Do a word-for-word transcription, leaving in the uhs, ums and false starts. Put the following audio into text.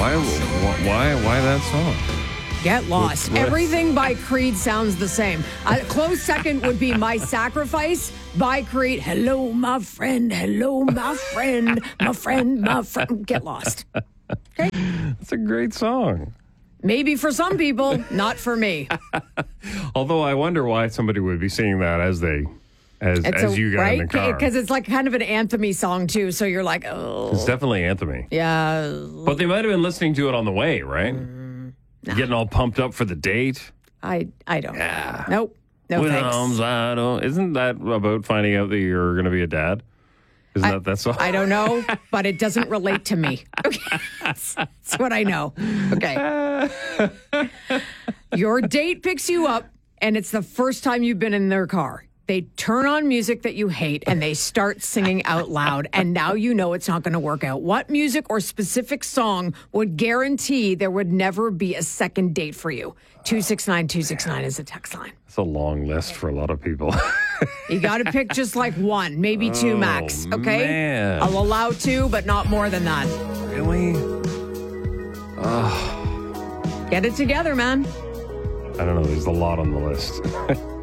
Why, why, why that song? Get lost. What- what- Everything by Creed sounds the same. A close second would be My Sacrifice by Creed. Hello, my friend. Hello, my friend. My friend, my friend. Get lost. Okay? It's a great song. Maybe for some people, not for me. Although I wonder why somebody would be singing that as they, as It's as a- you got right? in the car. Because it's like kind of an anthem-y song, too. So you're like, oh. It's definitely anthemy. Yeah. But they might have been listening to it on the way, right? Nah. Getting all pumped up for the date. I, I don't. Yeah. Nope. No With thanks. arms wide open. Isn't that about finding out that you're going to be a dad? Isn't I, that that song? I don't know, but it doesn't relate to me. Okay. That's, that's what I know. Okay. Your date picks you up, and it's the first time you've been in their car. They turn on music that you hate, and they start singing out loud, and now you know it's not going to work out. What music or specific song would guarantee there would never be a second date for you? two six nine two six nine is the text line. It's a long list for a lot of people. You got to pick just like one, maybe two Oh, max, okay? man. I'll allow two, but not more than that. Really? Get it together, man. I don't know. There's a lot on the list.